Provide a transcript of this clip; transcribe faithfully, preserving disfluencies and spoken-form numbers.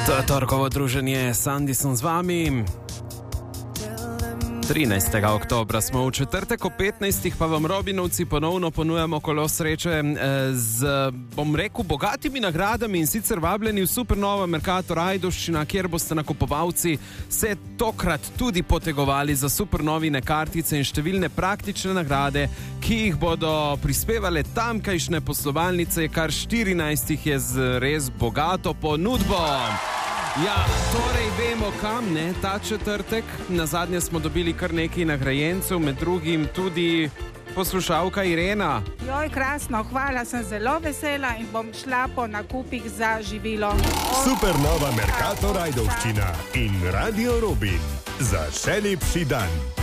To je torkovo druženje, Sandi sem z vami. trinajstega oktobra smo v četrtek, o petnajstih pa vam Robinovci ponovno ponujamo kolo sreče z, bom rekel, bogatimi nagradami, in sicer vabljeni v Supernova Mercator Ajdovščina, kjer boste nakupovalci se tokrat tudi potegovali za supernovine kartice in številne praktične nagrade, ki jih bodo prispevale tamkajšnje poslovalnice, kar štirinajst jih je z res bogato ponudbo. Ja, torej vemo kam, ne, ta četrtek. Nazadnje smo dobili kar nekaj nagrajencev, med drugim tudi poslušalka Irena. Joj, krasno, hvala, sem zelo vesela in bom šla po nakupih za živilo. Supernova Mercator Ajdovščina in Radio Robin. Za še lepši dan.